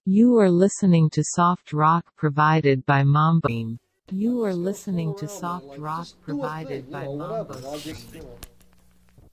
You are listening to soft rock provided by Mambo. You are listening to soft rock provided by Mambo.